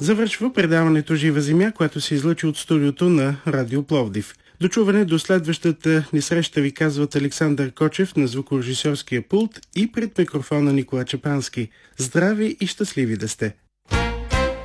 Завършва предаването «Жива земя», което се излъчи от студиото на Радио Пловдив. До чуване до следващата ни среща ви казват Александър Кочев на звукорежисьорския пулт и пред микрофона Никола Чапански. Здрави и щастливи да сте!